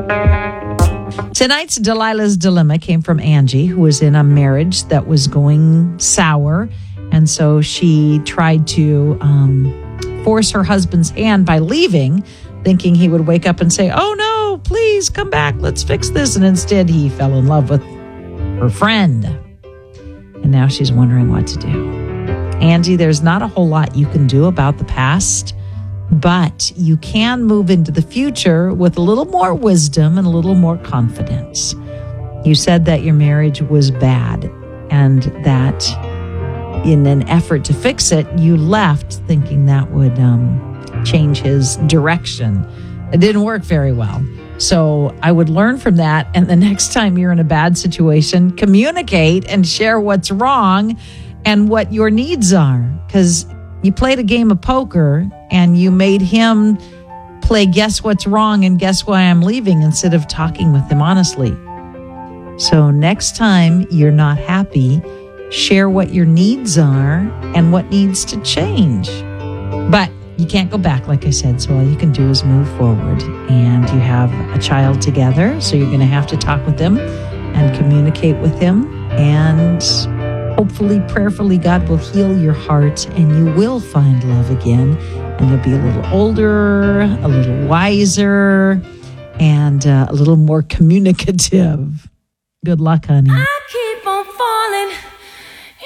Tonight's Delilah's Dilemma came from Angie, who was in a marriage that was going sour. And so she tried to force her husband's hand by leaving, thinking he would wake up and say, "Oh no, please come back. Let's fix this." And instead he fell in love with her friend. And now she's wondering what to do. Angie, there's not a whole lot you can do about the past, but you can move into the future with a little more wisdom and a little more confidence. You said that your marriage was bad and that in an effort to fix it, you left thinking that would change his direction. It didn't work very well. So I would learn from that. And the next time you're in a bad situation, communicate and share what's wrong and what your needs are. Because you played a game of poker and you made him play guess what's wrong and guess why I'm leaving instead of talking with him honestly. So next time you're not happy, share what your needs are and what needs to change. But you can't go back, like I said, so all you can do is move forward. And you have a child together, so you're going to have to talk with him and communicate with him. And hopefully, prayerfully, God will heal your heart and you will find love again. And you'll be a little older, a little wiser, and a little more communicative. Good luck, honey.